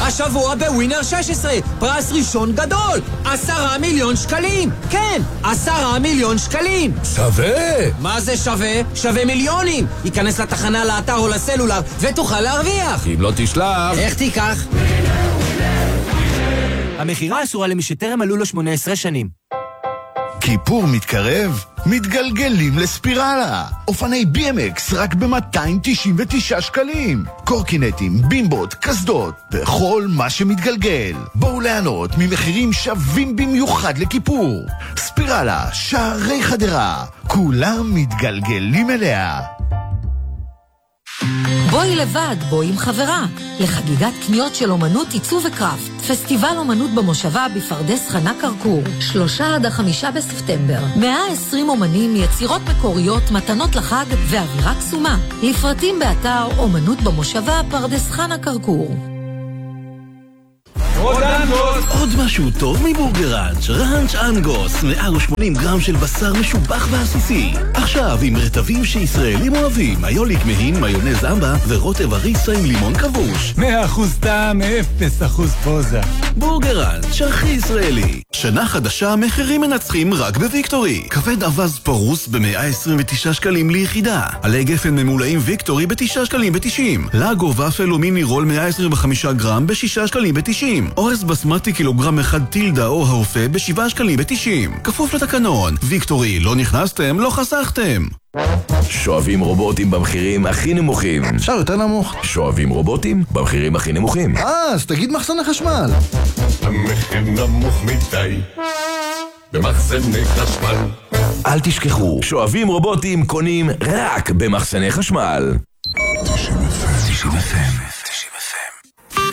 השבוע בווינר 16, פרס ראשון גדול, 10 מיליון שקלים. כן, 10 מיליון שקלים. שווה! מה זה שווה? שווה מיליונים. ייכנס לתחנה, לאתר או לסלולר ותוכל להרוויח. אם לא תשלח... איך תיקח? המחירה אסורה למי שטרם מלאו לו 18 שנים. כיפור מתקרב? מתגלגלים לספירלה. אופני BMX רק ב-299 שקלים. קורקינטים, בימבות, קסדות, וכל מה שמתגלגל. בואו ליהנות ממחירים שווים במיוחד לכיפור. ספירלה, שערי חדרה. כולם מתגלגלים אליה. בואי לבד, בואי עם חברה. לחגיגת קניות של אומנות, עיצוב וקראפט. פסטיבל אומנות במושבה בפרדס חנה קרקור. 3 עד 5 בספטמבר. 120 אומנים, יצירות מקוריות, מתנות לחג ואווירה קסומה. לפרטים באתר אומנות במושבה פרדס חנה קרקור. עוד משהו טוב מבורגראנץ', ראנץ' אנגוס, 180 גרם של בשר משובח ועסיסי. עכשיו עם רטבים שישראלים אוהבים, מיוליק מהין, מיונז אמבה ורוטב אריסה עם לימון כבוש. 100% טעם, 0% פוזה. בורגראנץ', הכי ישראלי. שנה חדשה, מחירים מנצחים רק בוויקטורי. כבד אבז פרוס ב-129 שקלים ליחידה. עלי גפן ממולאים ויקטורי ב-9 שקלים ב-90. לגו ופל ומיני רול 125 גרם ב-6 שקלים ב-90. אורז בסמטי קילוגרם אחד טילדה או האופה ב7 שקלים ב-90. כפוף לתקנון. ויקטורי, לא נכנסתם, לא חסכתם. שואבים רובוטים במחירים הכי נמוכים. אפשר יותר נמוך. שואבים רובוטים במחירים הכי נמוכים. אז תגיד מחסני חשמל. המחיר נמוך מדי במחסני חשמל. אל תשכחו, שואבים רובוטים קונים רק במחסני חשמל. 90 FM